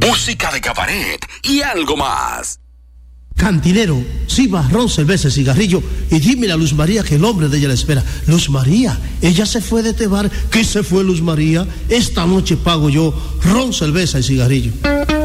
música de cabaret y algo más. Cantinero, sirva ron, cerveza, cigarrillo y dímele a Luz María que el hombre de ella la espera. Luz María, ella se fue de este bar. ¿Qué se fue, Luz María? Esta noche pago yo ron, cerveza y cigarrillo.